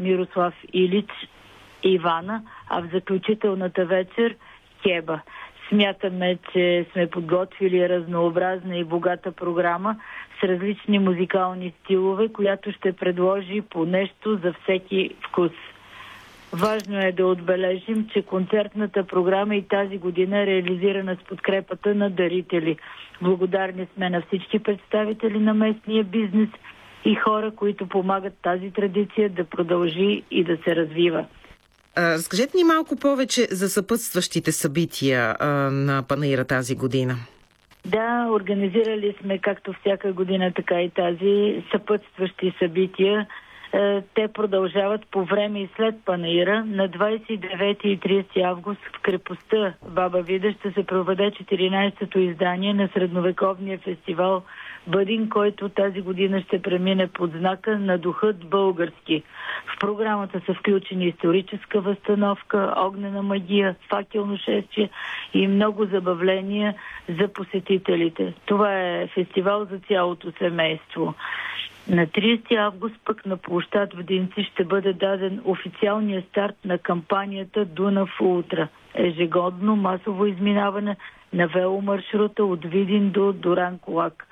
Мирослав Илич и Ивана, а в заключителната вечер Хеба. Смятаме, че сме подготвили разнообразна и богата програма с различни музикални стилове, която ще предложи по нещо за всеки вкус. Важно е да отбележим, че концертната програма и тази година е реализирана с подкрепата на дарители. Благодарни сме на всички представители на местния бизнес и хора, които помагат тази традиция да продължи и да се развива. Разкажете ни малко повече за съпътстващите събития на Панаира тази година. Да, организирали сме както всяка година, така и тази съпътстващи събития. Те продължават по време и след Панаира. На 29 и 30 август в крепостта Баба Вида ще се проведе 14-то издание на средновековния фестивал Бъдин, който тази година ще премине под знака на духът български. В програмата са включени историческа възстановка, огнена магия, факелно шествие и много забавления за посетителите. Това е фестивал за цялото семейство. На 30 август пък на площад Вдинци ще бъде даден официалния старт на кампанията Дунав Ултра. Ежегодно масово изминаване на веломаршрута от Видин до Дуранкулак.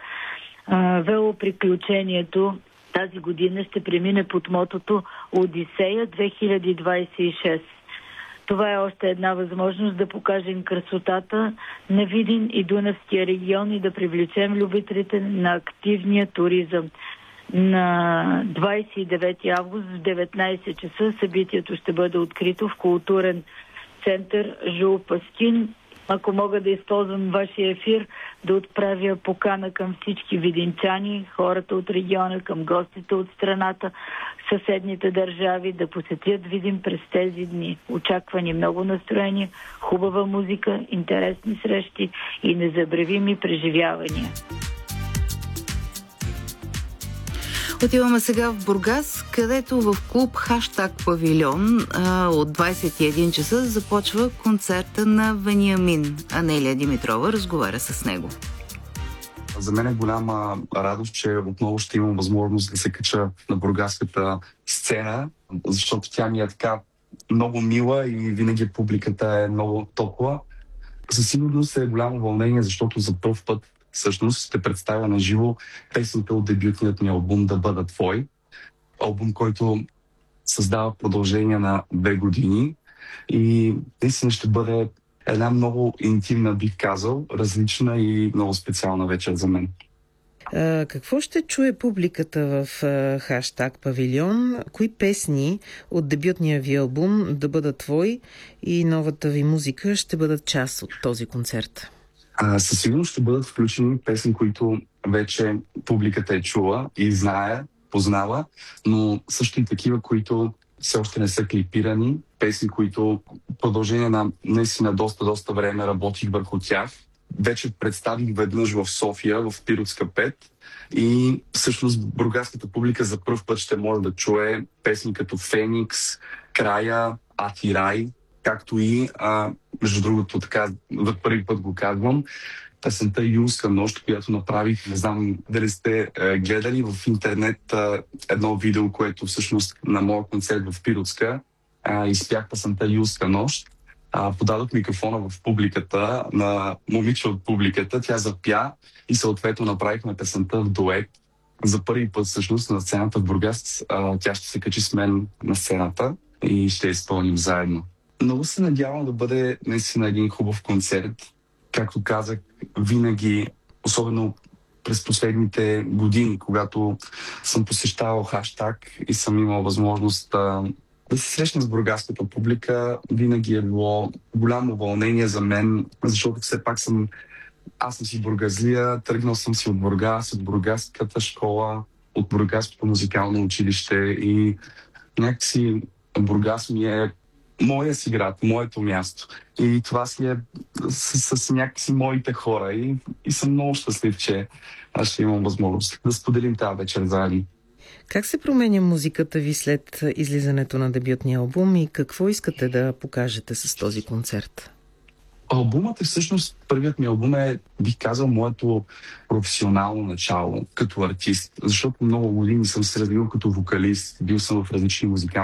Велоприключението тази година ще премине под мотото Одисея 2026. Това е още една възможност да покажем красотата на Видин и Дунавския регион и да привлечем любителите на активния туризъм. На 29 август в 19 часа събитието ще бъде открито в културен център Жул Паскин. Ако мога да използвам вашия ефир, да отправя покана към всички видинчани, хората от региона, към гостите от страната, съседните държави, да посетят Видин през тези дни. Очаквани много настроения, хубава музика, интересни срещи и незабравими преживявания. Отиваме сега в Бургас, където в клуб #Павилион от 21 часа започва концерта на Вениамин. Анелия Димитрова разговаря с него. За мен е голяма радост, че отново ще имам възможност да се кача на бургаската сцена, защото тя ми е така много мила и винаги публиката е много топла. Със сигурност е голямо вълнение, защото за първ път всъщност ще представя на живо песните от дебютният ми албум "Да бъда твой". Албум, който създава продължение на 2 години и наистина ще бъде една много интимна, бих казал, различна и много специална вечер за мен. Какво ще чуе публиката в #Павилион? Кои песни от дебютния ви албум "Да бъда твой" и новата ви музика ще бъдат част от този концерт? Със сигурност ще бъдат включени песни, които вече публиката е чула и знае, познава, но също и такива, които все още не са клипирани, песни, които в продължение на наистина доста време работих върху тях. Вече представих веднъж в София, в Пиротска 5 и всъщност бургаската публика за пръв път ще може да чуе песни като "Феникс", "Края", "Атирай", както и, между другото, така, за първи път го казвам, песента "Юлска нощ", която направих. Не знам дали сте гледали в интернет едно видео, което всъщност на моя концерт в Пиротска изпях песента "Юлска нощ". Подадох микрофона в публиката на момиче от публиката, тя запя и съответно направихме песента в дует. За първи път всъщност на сцената в Бургас тя ще се качи с мен на сцената и ще изпълним заедно. Много се надявам да бъде наистина един хубав концерт. Както казах, винаги, особено през последните години, когато съм посещавал хаштаг и съм имал възможност да се срещна с бургаската публика, винаги е било голямо вълнение за мен, защото все пак аз съм си бургазлия, тръгнал съм си от Бургас, от бургаската школа, от бургаското музикално училище и някакси Бургас ми е моя си град, моето място. И това си е с някакси моите хора. И съм много щастлив, че аз ще имам възможност да споделим тази вечер заедно. Как се променя музиката ви след излизането на дебютния албум и какво искате да покажете с този концерт? Албумът е всъщност, първият ми албум е, бих казал, моето професионално начало като артист, защото много години съм се развил като вокалист, бил съм в различни музикални